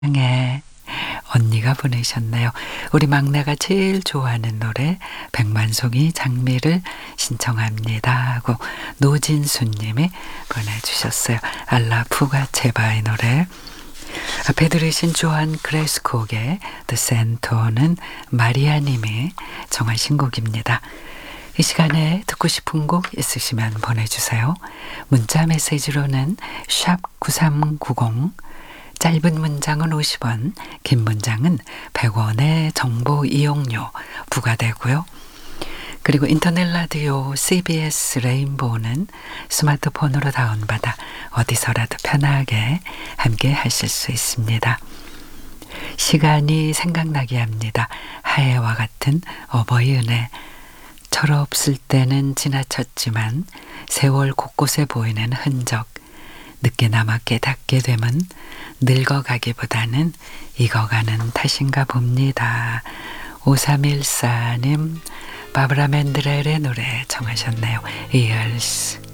네, 언니가 보내셨네요. 우리 막내가 제일 좋아하는 노래 백만송이 장미를 신청합니다 하고 노진수님이 보내주셨어요. 알라 푸가체바의 노래. 앞에 들으신 조한 크레스콕의 The Center는 마리아님이 정하신 곡입니다. 이 시간에 듣고 싶은 곡 있으시면 보내주세요. 문자 메시지로는 샵 9390, 짧은 문장은 50원, 긴 문장은 100원의 정보 이용료 부과되고요. 그리고 인터넷 라디오 CBS 레인보우는 스마트폰으로 다운받아 어디서라도 편하게 함께 하실 수 있습니다. 시간이 생각나게 합니다. 하해와 같은 어버이 은혜. 철없을 때는 지나쳤지만 세월 곳곳에 보이는 흔적. 늦게나마 깨닫게 되면 늙어가기보다는 익어가는 탓인가 봅니다. 5314님 바브라 맨드렐의 노래 정하셨네요. Years.